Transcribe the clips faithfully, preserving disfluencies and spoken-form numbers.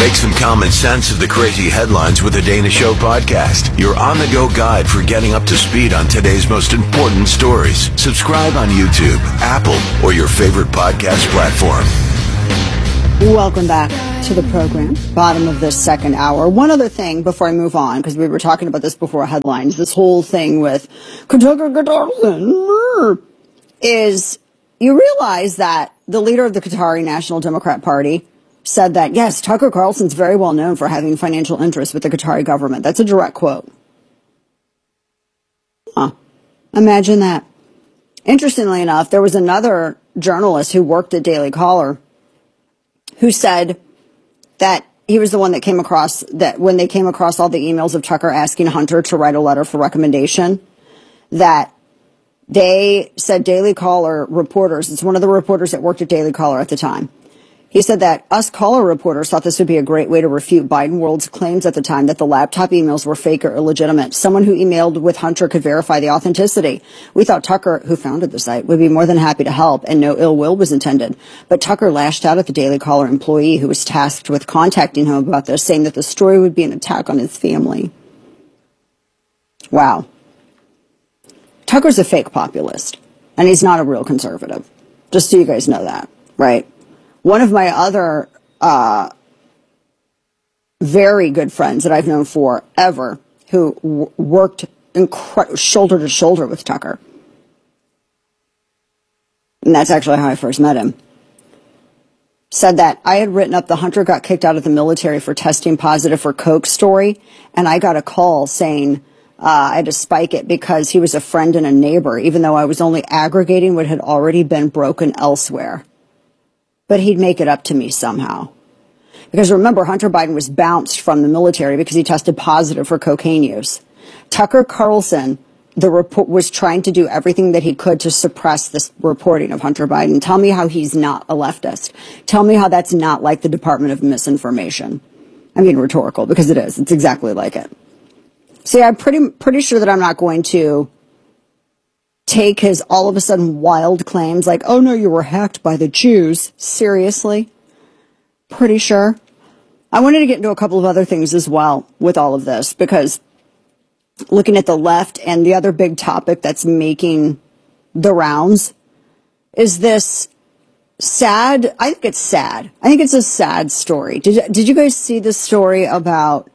Make some common sense of the crazy headlines with the Dana Show podcast. Your on-the-go guide for getting up to speed on today's most important stories. Subscribe on YouTube, Apple, or your favorite podcast platform. Welcome back to the program. Bottom of this second hour. One other thing before I move on, because we were talking about this before headlines, this whole thing with Tucker Carlson is you realize that the leader of the Qatari National Democrat Party said that, yes, Tucker Carlson's very well known for having financial interests with the Qatari government. That's a direct quote. Huh. Imagine that. Interestingly enough, there was another journalist who worked at Daily Caller who said that he was the one that came across that when they came across all the emails of Tucker asking Hunter to write a letter for recommendation, that they said Daily Caller reporters, it's one of the reporters that worked at Daily Caller at the time. He said that us Caller reporters thought this would be a great way to refute Biden World's claims at the time that the laptop emails were fake or illegitimate. Someone who emailed with Hunter could verify the authenticity. We thought Tucker, who founded the site, would be more than happy to help, and no ill will was intended. But Tucker lashed out at the Daily Caller employee who was tasked with contacting him about this, saying that the story would be an attack on his family. Wow. Tucker's a fake populist, and he's not a real conservative. Just so you guys know that, right? One of my other uh, very good friends that I've known forever who w- worked incre- shoulder to shoulder with Tucker, and that's actually how I first met him, said that I had written up the Hunter got kicked out of the military for testing positive for coke story, and I got a call saying uh, I had to spike it because he was a friend and a neighbor, even though I was only aggregating what had already been broken elsewhere. But he'd make it up to me somehow. Because remember, Hunter Biden was bounced from the military because he tested positive for cocaine use. Tucker Carlson, the report, was trying to do everything that he could to suppress this reporting of Hunter Biden. Tell me how he's not a leftist. Tell me how that's not like the Department of Misinformation. I mean, rhetorical, because it is. It's exactly like it. See, I'm pretty pretty sure that I'm not going to take his all of a sudden wild claims like, oh no, you were hacked by the Jews. Seriously? Pretty sure. I wanted to get into a couple of other things as well with all of this, because looking at the left, and the other big topic that's making the rounds is this sad, I think it's sad. I think it's a sad story. Did, did you guys see this story about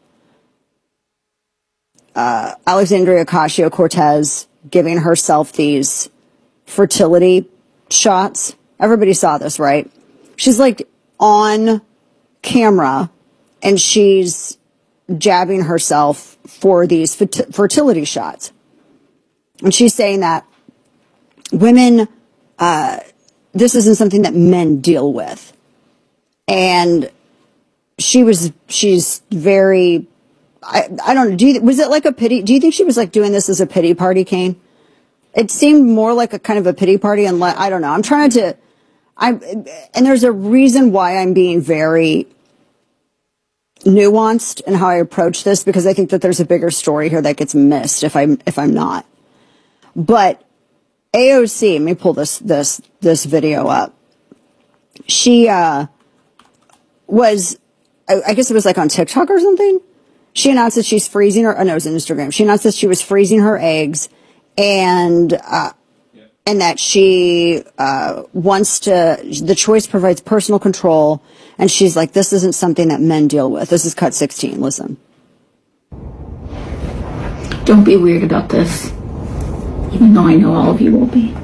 uh, Alexandria Ocasio-Cortez giving herself these fertility shots? Everybody saw this, right? She's like on camera and she's jabbing herself for these fertility shots. And she's saying that women, uh, this isn't something that men deal with. And she was, she's very, I, I don't know. Do you, was it like a pity? Do you think she was like doing this as a pity party, Kane? It seemed more like a kind of a pity party. And I don't know. I'm trying to, I, and there's a reason why I'm being very nuanced in how I approach this, because I think that there's a bigger story here that gets missed if I'm, if I'm not. But A O C, let me pull this, this, this video up. She, uh, was, I, I guess it was like on TikTok or something. She announced that she's freezing her, oh no, it was on Instagram. She announced that she was freezing her eggs and, uh, yeah. and that she, uh, wants to, the choice provides personal control. And she's like, this isn't something that men deal with. This is cut sixteen. Listen. Don't be weird about this, even though I know all of you will be.